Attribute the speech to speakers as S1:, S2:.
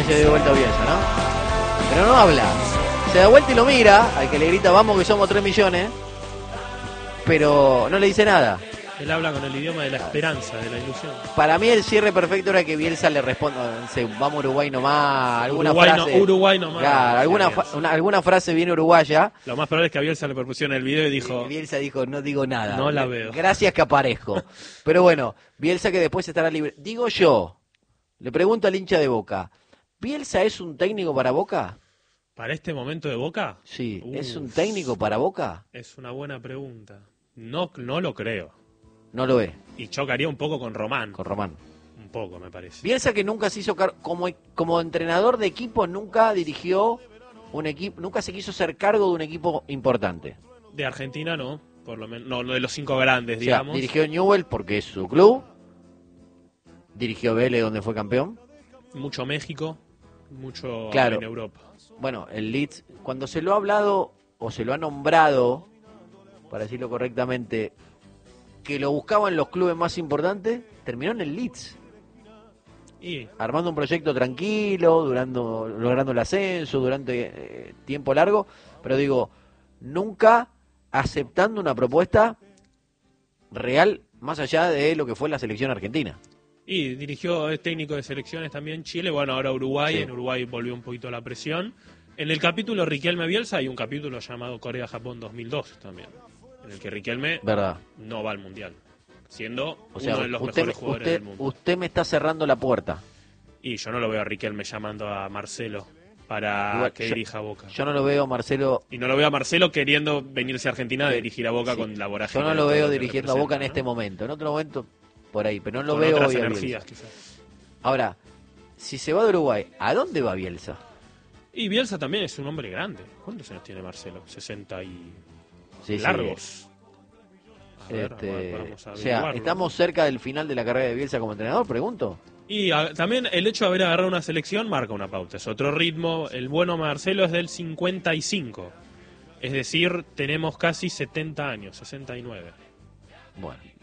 S1: se dio vuelta a Bielsa, ¿no? Pero no habla. Se da vuelta y lo mira, al que le grita, vamos que somos 3 millones. Pero no le dice nada.
S2: Él habla con el idioma de la esperanza, de la ilusión.
S1: Para mí el cierre perfecto era que Bielsa le responda, no sé, vamos Uruguay nomás, alguna
S2: Uruguay,
S1: frase.
S2: Uruguay nomás.
S1: Claro, alguna frase bien uruguaya.
S2: Lo más probable es que a Bielsa le propusieron el video y dijo...
S1: Bielsa dijo, no digo nada.
S2: No la veo.
S1: Gracias que aparezco. Pero bueno, Bielsa que después estará libre. Digo yo, le pregunto al hincha de Boca, ¿Bielsa es un técnico para Boca?
S2: ¿Para este momento de Boca?
S1: Sí, ¿es un técnico para Boca?
S2: Es una buena pregunta. No lo creo.
S1: No lo ve.
S2: Y chocaría un poco con Román.
S1: Con Román.
S2: Un poco, me parece.
S1: Bielsa que nunca se hizo como entrenador de equipo, nunca dirigió un equipo, nunca se quiso hacer cargo de un equipo importante.
S2: De Argentina no, por lo menos, no de los 5 grandes,
S1: O sea,
S2: digamos.
S1: dirigió Newell porque es su club. Dirigió Vélez donde fue campeón.
S2: Mucho México, mucho
S1: Claro.
S2: en Europa.
S1: Bueno, el Leeds, cuando se lo ha hablado o se lo ha nombrado, para decirlo correctamente, que lo buscaban los clubes más importantes, terminó en el Leeds.
S2: Y
S1: Armando un proyecto tranquilo, logrando el ascenso durante tiempo largo, pero digo, nunca aceptando una propuesta real más allá de lo que fue la selección argentina.
S2: Y dirigió, es técnico de selecciones también Chile, bueno, ahora Uruguay,
S1: Sí.
S2: En Uruguay volvió un poquito la presión. En el capítulo Riquelme Bielsa hay un capítulo llamado Corea-Japón 2002 también, en el que Riquelme
S1: ¿Verdad?
S2: no va al Mundial, siendo
S1: O sea,
S2: uno de los mejores jugadores del mundo.
S1: usted me está cerrando la puerta.
S2: Y yo no lo veo a Riquelme llamando a Marcelo para
S1: Igual,
S2: que dirija a Boca.
S1: Yo no lo veo, Marcelo.
S2: Y no lo veo a Marcelo queriendo venirse a Argentina a
S1: Sí.
S2: dirigir a Boca
S1: Sí.
S2: con la vorágine.
S1: Yo no
S2: de
S1: lo
S2: todo
S1: veo
S2: que
S1: dirigiendo a Boca en
S2: representa,
S1: este
S2: ¿no?
S1: momento. En otro momento, por ahí, pero no lo
S2: Con
S1: veo
S2: otras
S1: hoy a
S2: energías,
S1: Bielsa.
S2: quizás.
S1: Ahora, si se va de Uruguay, ¿a dónde va Bielsa?
S2: Y Bielsa también es un hombre grande. ¿Cuántos años tiene Marcelo? 60 y
S1: Sí,
S2: largos. A ver, vamos a
S1: o sea,
S2: averiguarlo.
S1: ¿estamos cerca del final de la carrera de Bielsa como entrenador? Pregunto.
S2: Y también el hecho de haber agarrado una selección marca una pauta. Es otro ritmo. El bueno Marcelo es del 55. Es decir, tenemos casi 70 años, 69.
S1: Bueno,